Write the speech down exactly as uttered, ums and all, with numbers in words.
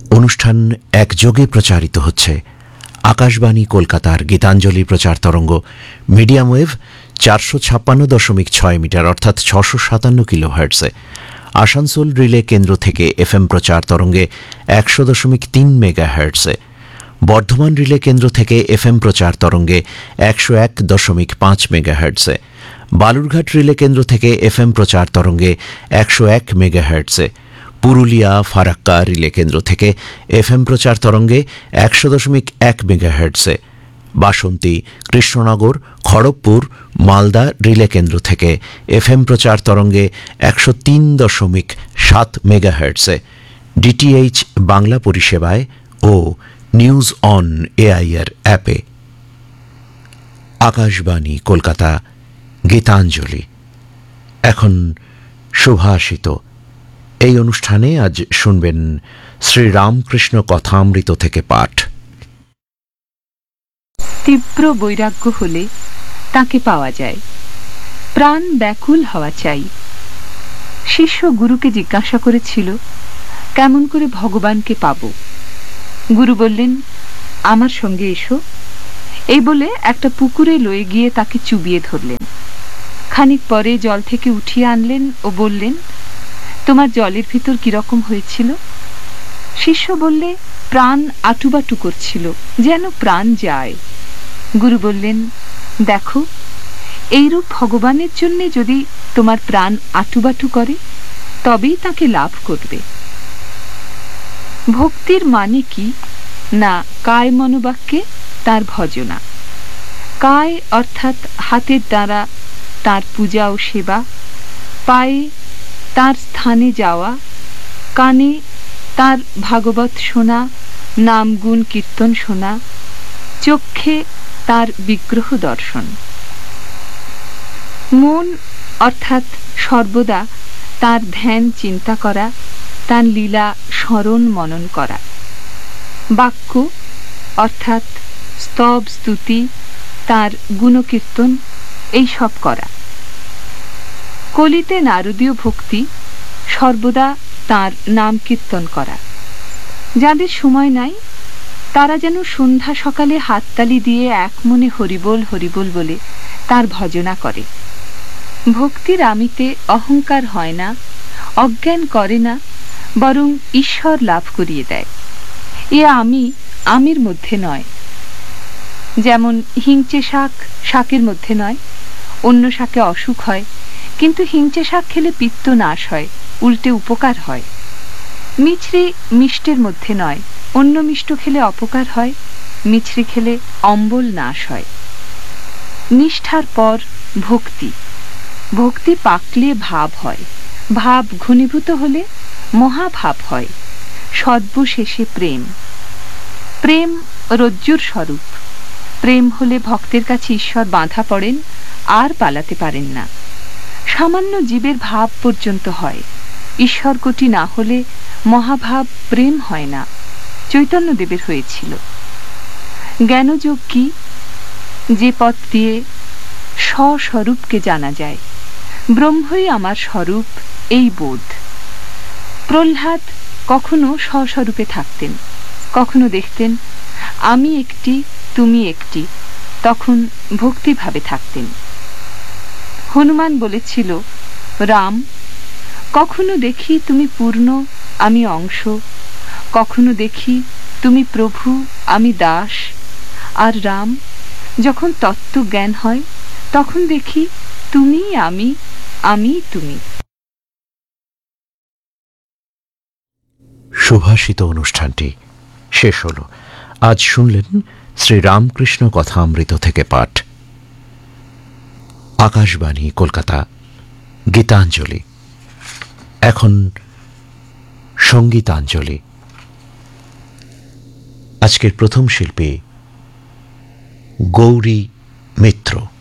অনুষ্ঠান একযোগে প্রচারিত হচ্ছে আকাশবাণী কলকাতার গীতাঞ্জলি প্রচার তরঙ্গ মিডিয়াম ওয়েভ চারশো ছাপ্পান্ন দশমিক ছয় মিটার অর্থাৎ ছশো সাতান্ন কিলোহার্টসে, আসানসোল রিলে কেন্দ্র থেকে এফএম প্রচার তরঙ্গে একশো দশমিক তিন মেগাহার্টসে, বর্ধমান রিলে কেন্দ্র থেকে এফএম প্রচার তরঙ্গে একশো এক দশমিক পাঁচ মেগাহার্টসে, বালুরঘাট রিলে কেন্দ্র থেকে এফএম প্রচার তরঙ্গে একশো এক মেগাহার্টসে, পুরুলিয়া ফারাক্কা রিলে কেন্দ্র থেকে এফএম প্রচার তরঙ্গে একশো দশমিক এক মেগাহার্টসে, বাসন্তী কৃষ্ণনগর খড়গপুর মালদা রিলে কেন্দ্র থেকে এফএম প্রচার তরঙ্গে একশো তিন দশমিক সাত মেগাহার্টসে, ডিটিএইচ বাংলা পরিষেবায় ও নিউজ অন এআইআর অ্যাপে। আকাশবাণী কলকাতা গীতাঞ্জলি। এখন সুভাষিত। এই অনুষ্ঠানে আজ শুনবেন শ্রীরামকৃষ্ণ কথামৃত থেকে পাঠ। তীব্র বৈরাগ্য হলে তাকে পাওয়া যায়, প্রাণ ব্যাকুল হওয়া চাই। শিষ্য গুরুকে জিজ্ঞাসা করেছিল, কেমন করে ভগবানকে পাব? গুরু বললেন, আমার সঙ্গে এসো। এই বলে একটা পুকুরে লয়ে গিয়ে তাকে চুবিয়ে ধরলেন। খানিক পরে জল থেকে উঠিয়ে আনলেন ও বললেন, তোমার জলের ভিতর কিরকম হয়েছিল? শিষ্য বললে, প্রাণ আটুবাটু করছিল, যেন প্রাণ যায়। গুরু বললেন, দেখো, এইরূপ ভগবানের জন্য যদি তোমার প্রাণ আটুবাটু করে তবেই তাকে লাভ করবে। ভক্তির মানে কি না কায় মনোবাক্যে তার ভজনা। কায় অর্থাৎ হাতের দ্বারা তার পূজা ও সেবা, পায়ে তার স্থানে যাওয়া, কানে তার ভাগবত শোনা, নাম গুণ কীর্তন শোনা, চক্ষে তার বিগ্রহ দর্শন। মন অর্থাৎ সর্বদা তার ধ্যান চিন্তা করা, তার লীলা স্মরণ মনন করা। বাক্য অর্থাৎ স্তব স্তুতি, তার গুণকীর্তন এই সব করা। কলিতে নারদীয় ভক্তি সর্বদা তার নাম কীর্তন করা। যাদের সময় নাই তারা যেন সন্ধ্যা সকালে হাততালি দিয়ে এক মনে হরিবোল হরিবোল বলে তার ভজনা করে। ভক্তির আমিতে অহংকার হয় না, অজ্ঞান করে না, বরং ঈশ্বর লাভ করিয়ে দেয়। এ আমি আমির মধ্যে নয়। যেমন হিংচে শাক শাকের মধ্যে নয়, অন্য শাকে অসুখ হয়, কিন্তু হিংচে শাক খেলে পিত্ত নাশ হয়, উল্টে উপকার হয়। মিছরি মিষ্টের মধ্যে নয়, অন্য মিষ্ট খেলে অপকার হয়, মিছরি খেলে অম্বল নাশ হয়। নিষ্ঠার পর ভক্তি। ভক্তি পাকলে ভাব হয়, ভাব ঘনীভূত হলে মহাভাব হয়, সর্বশেষে প্রেম। প্রেম রজ্জুর স্বরূপ। প্রেম হলে ভক্তের কাছে ঈশ্বর বাঁধা পড়েন, আর পালাতে পারেন না। সামান্য জীবের ভাব পর্যন্ত হয়, ঈশ্বর কোটি না হলে মহাভাব প্রেম হয় না। চৈতন্যদেবের হয়েছিল। জ্ঞানযোগ কি? যে পথ দিয়ে স্বস্বরূপকে জানা যায়, ব্রহ্মই আমার স্বরূপ, এই বোধ। প্রহ্লাদ কখনো স্বস্বরূপে থাকতেন, কখনো দেখতেন আমি একটি তুমি একটি, তখন ভক্তিভাবে থাকতেন। হনুমান বলেছিল, রাম, কখনো দেখি তুমি পূর্ণ, আমি অংশ, কখনো দেখি তুমি প্রভু, আমি দাস। আর রাম, যখন তত্ত্ব জ্ঞান হয় তখন দেখি তুমি আমি, আমি তুমি। সুভাষিত অনুষ্ঠানটি শেষ হল। আজ শুনলেন শ্রীরামকৃষ্ণ কথামৃত থেকে পাঠ। আকাশবাণী কলকাতা গীতাঞ্জলি। এখন সঙ্গীতাঞ্জলি। আজকের প্রথম শিল্পী গৌরী মিত্র।